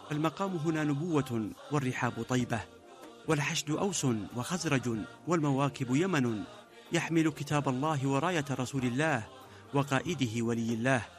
المقام هنا نبوة والرحاب طيبة، والحشد أوس وخزرج والمواكب يمن، يحمل كتاب الله وراية رسول الله وقائده ولي الله،